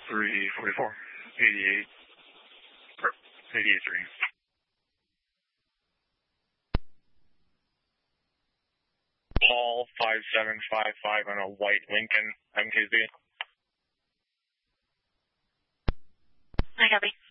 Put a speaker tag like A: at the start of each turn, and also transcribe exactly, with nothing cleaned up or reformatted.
A: three forty-four, eighty-eight, eighty-eight three. Paul five seven five five on a white Lincoln M K Z.
B: I copy.